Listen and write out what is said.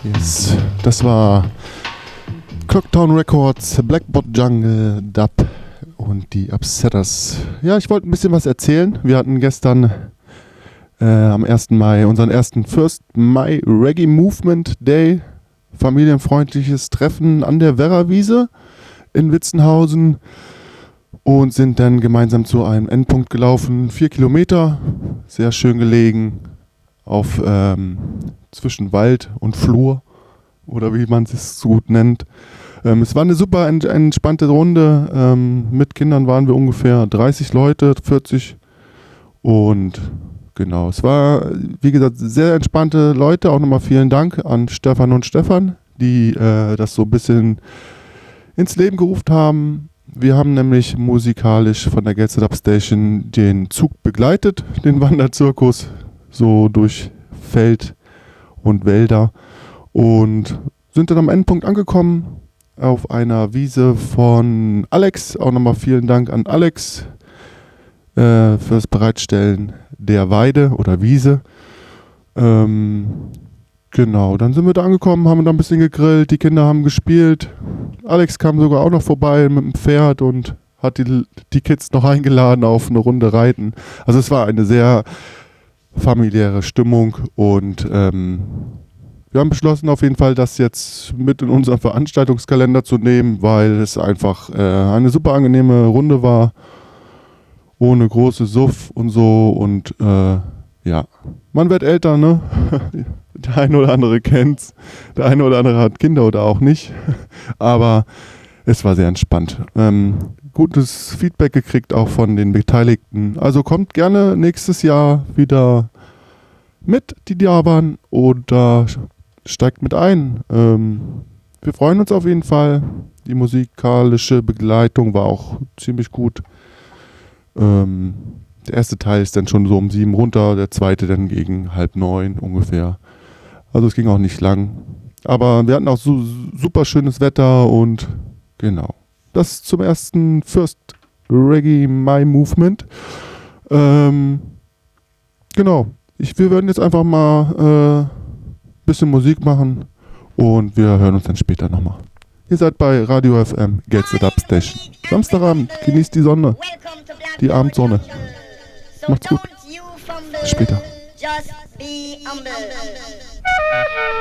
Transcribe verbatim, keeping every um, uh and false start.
Yes, das war Clocktown Records, Blackbot Jungle, Dub und die Upsetters. Ja, ich wollte ein bisschen was erzählen. Wir hatten gestern äh, am ersten Mai unseren ersten First Mai Reggae Movement Day. Familienfreundliches Treffen an der Werrawiese in Witzenhausen und sind dann gemeinsam zu einem Endpunkt gelaufen. Vier Kilometer, sehr schön gelegen, auf ähm, zwischen Wald und Flur oder wie man es so gut nennt. Ähm, es war eine super ent- entspannte Runde. Ähm, mit Kindern waren wir ungefähr dreißig Leute, vierzig. Und genau, es war, wie gesagt, sehr entspannte Leute. Auch nochmal vielen Dank an Stefan und Stefan, die äh, das so ein bisschen ins Leben gerufen haben. Wir haben nämlich musikalisch von der Gets It Up Station den Zug begleitet, den Wanderzirkus, so durch Feld und Wälder und sind dann am Endpunkt angekommen auf einer Wiese von Alex. Auch nochmal vielen Dank an Alex äh, fürs Bereitstellen der Weide oder Wiese. Ähm, genau, dann sind wir da angekommen, haben da ein bisschen gegrillt, die Kinder haben gespielt. Alex kam sogar auch noch vorbei mit dem Pferd und hat die, die Kids noch eingeladen auf eine Runde Reiten. Also es war eine sehr familiäre Stimmung und ähm, wir haben beschlossen auf jeden Fall, das jetzt mit in unseren Veranstaltungskalender zu nehmen, weil es einfach äh, eine super angenehme Runde war, ohne große Suff und so und äh, ja, man wird älter, ne? Der eine oder andere kennt's, der eine oder andere hat Kinder oder auch nicht, aber es war sehr entspannt. Ähm, gutes Feedback gekriegt auch von den Beteiligten. Also kommt gerne nächstes Jahr wieder mit, die da waren, oder steigt mit ein. Ähm, wir freuen uns auf jeden Fall. Die musikalische Begleitung war auch ziemlich gut. Ähm, der erste Teil ist dann schon so um sieben runter, der zweite dann gegen halb neun ungefähr. Also es ging auch nicht lang. Aber wir hatten auch so super schönes Wetter und genau. Das zum ersten First Reggae Mai Movement. Ähm, genau. Ich, wir werden jetzt einfach mal ein äh, bisschen Musik machen und wir hören uns dann später nochmal. Ihr seid bei Radio F M, Gets It Up Station. Samstagabend, genießt die Sonne, die Abendsonne. Macht's gut. Bis später.